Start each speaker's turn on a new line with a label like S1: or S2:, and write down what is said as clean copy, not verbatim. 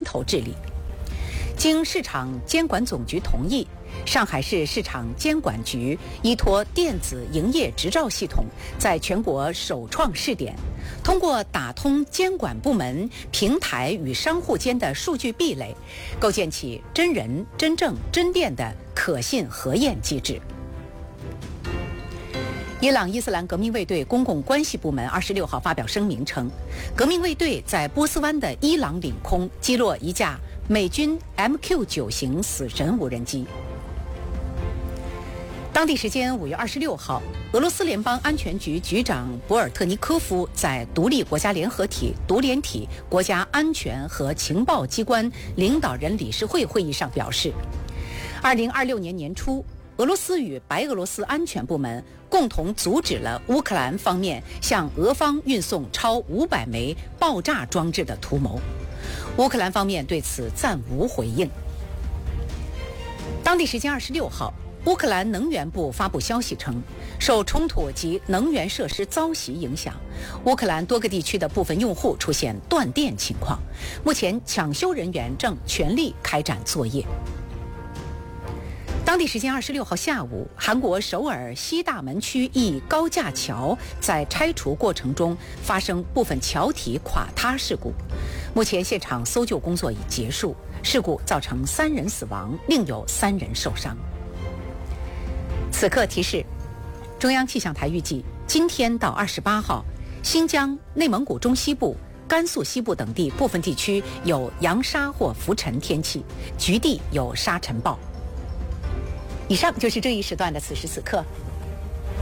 S1: 头治理。经市场监管总局同意，上海市市场监管局依托电子营业执照系统，在全国首创试点，通过打通监管部门、平台与商户间的数据壁垒，构建起真人、真证、真店的可信核验机制。伊朗伊斯兰革命卫队公共关系部门26号发表声明称，革命卫队在波斯湾的伊朗领空击落一架美军 MQ-9 型死神无人机。当地时间5月26号，俄罗斯联邦安全局局长博尔特尼科夫在独立国家联合体独联体国家安全和情报机关领导人理事会会议上表示，2026年年初，俄罗斯与白俄罗斯安全部门共同阻止了乌克兰方面向俄方运送超500枚爆炸装置的图谋。乌克兰方面对此暂无回应。当地时间26号，乌克兰能源部发布消息称，受冲突及能源设施遭袭影响，乌克兰多个地区的部分用户出现断电情况，目前抢修人员正全力开展作业。当地时间26号下午，韩国首尔西大门区一高架桥在拆除过程中发生部分桥体垮塌事故，目前现场搜救工作已结束，事故造成3人死亡，另有3人受伤。此刻提示，中央气象台预计今天到28号，新疆、内蒙古中西部、甘肃西部等地部分地区有扬沙或浮尘天气，局地有沙尘暴。以上就是这一时段的此时此刻，